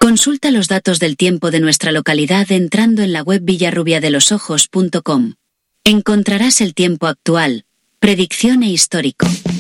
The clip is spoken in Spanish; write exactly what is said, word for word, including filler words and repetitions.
Consulta los datos del tiempo de nuestra localidad entrando en la web villarrubiadelosojos punto com. Encontrarás el tiempo actual, predicción e histórico.